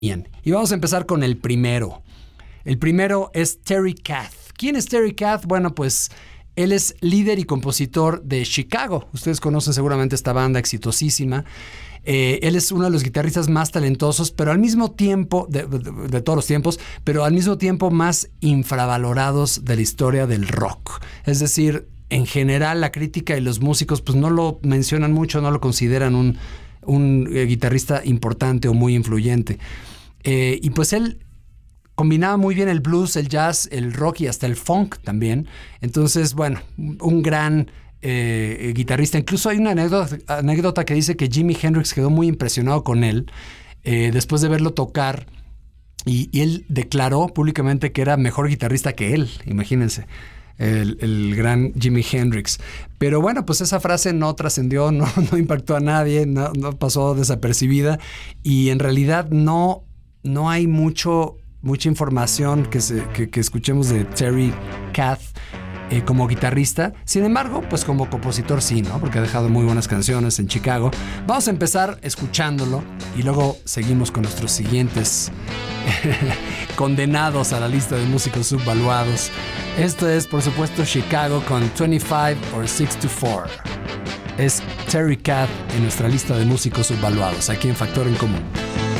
Bien, y vamos a empezar con el primero. El primero es Terry Kath. ¿Quién es Terry Kath? Bueno, pues él es líder y compositor de Chicago. Ustedes conocen seguramente esta banda exitosísima. Él es uno de los guitarristas más talentosos, pero al mismo tiempo, de todos los tiempos, pero al mismo tiempo más infravalorados de la historia del rock. Es decir, en general la crítica y los músicos pues no lo mencionan mucho, no lo consideran un guitarrista importante o muy influyente. Y pues él combinaba muy bien el blues, el jazz, el rock y hasta el funk también. Entonces, bueno, un gran guitarrista. Incluso hay una anécdota que dice que Jimi Hendrix quedó muy impresionado con él después de verlo tocar y él declaró públicamente que era mejor guitarrista que él, imagínense. El gran Jimi Hendrix. Pero bueno, pues esa frase no trascendió, no impactó a nadie, no pasó desapercibida y en realidad no hay mucha información que escuchemos de Terry Kath como guitarrista. Sin embargo, pues como compositor sí, ¿no? Porque ha dejado muy buenas canciones en Chicago. Vamos a empezar escuchándolo y luego seguimos con nuestros siguientes condenados a la lista de músicos subvaluados. Esto es, por supuesto, Chicago con 25 or 6 to 4. Es Terry Kath en nuestra lista de músicos subvaluados, aquí en Factor en Común.